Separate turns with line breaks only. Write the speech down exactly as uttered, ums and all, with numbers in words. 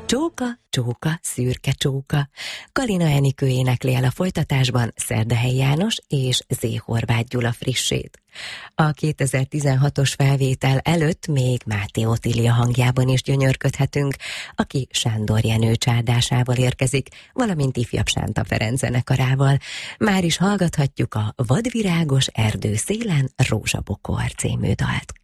Csóka, csóka, szürke csóka. Galina Enikő énekli el a folytatásban Szerdahely János és Zé Horváth Gyula frissét. A kétezer-tizenhatos felvétel előtt még Máté Otília hangjában is gyönyörködhetünk, aki Sándor Jenő csárdásával érkezik, valamint ifjabb Sánta Ferenc zenekarával. Már is hallgathatjuk a Vadvirágos erdő szélen rózsabokor című dalt.